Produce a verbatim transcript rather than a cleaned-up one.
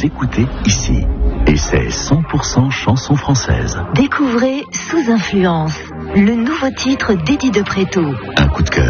vous écoutez ici. Et c'est cent pour cent chanson française. Découvrez Sous influence, le nouveau titre d'Eddie de Préto. Un coup de cœur.